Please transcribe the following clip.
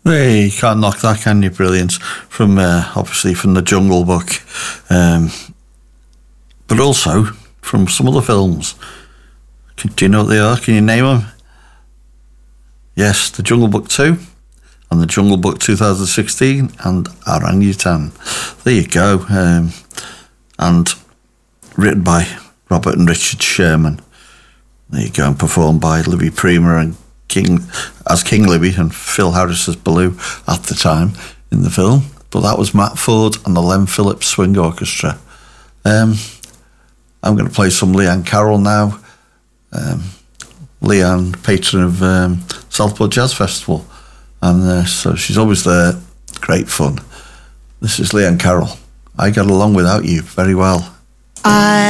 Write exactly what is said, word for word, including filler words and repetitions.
Hey, you can't knock that, can you? Brilliant. From, uh, obviously, from the Jungle Book. Um, but also from some other films. Do you know what they are? Can you name them? Yes, The Jungle Book two and The Jungle Book twenty sixteen and Orangutan. There you go. Um, and written by Robert and Richard Sherman. There you go, and performed by Libby Prima and King as King Libby and Phil Harris as Baloo at the time in the film. But that was Matt Ford and the Len Phillips Swing Orchestra. Um, I'm going to play some Leanne Carroll now. Um, Leanne, patron of um, Southport Jazz Festival, and uh, so she's always there. Great fun. This is Leanne Carroll. I got along without you very well. I